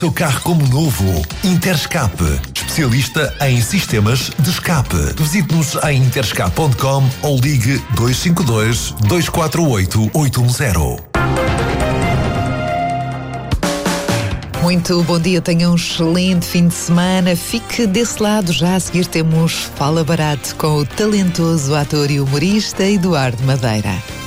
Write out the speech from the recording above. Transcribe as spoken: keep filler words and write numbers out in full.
Seu carro como novo. Interscape, especialista em sistemas de escape. Visite-nos em interscape ponto com ou ligue dois cinco dois, dois quatro oito, oito um zero. Muito bom dia, tenha um excelente fim de semana. Fique desse lado, já a seguir temos Fala Barato com o talentoso ator e humorista Eduardo Madeira.